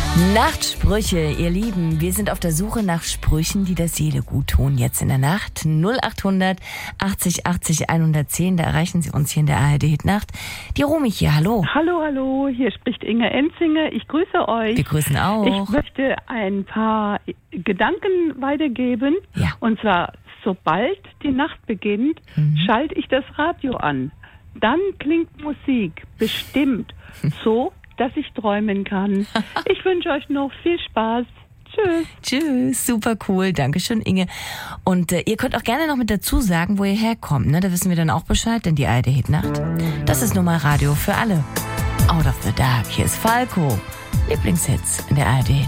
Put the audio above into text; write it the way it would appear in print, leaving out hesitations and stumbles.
Nachtsprüche, ihr Lieben. Wir sind auf der Suche nach Sprüchen, die der Seele gut tun. Jetzt in der Nacht 0800 80 80 110. Da erreichen Sie uns hier in der ARD Hitnacht. Die Romy hier, hallo. Hallo, hier spricht Inge Enzinger. Ich grüße euch. Wir grüßen auch. Ich möchte ein paar Gedanken weitergeben. Ja. Und zwar, sobald die Nacht beginnt, schalte ich das Radio an. Dann klingt Musik, bestimmt, so, dass ich träumen kann. Ich wünsche euch noch viel Spaß. Tschüss. Tschüss, super cool. Dankeschön, Inge. Und ihr könnt auch gerne noch mit dazu sagen, wo ihr herkommt. Ne? Da wissen wir dann auch Bescheid, denn die ARD Hitnacht, das ist nun mal Radio für alle. Out of the Dark, hier ist Falco. Lieblingshits in der ARD Hitnacht.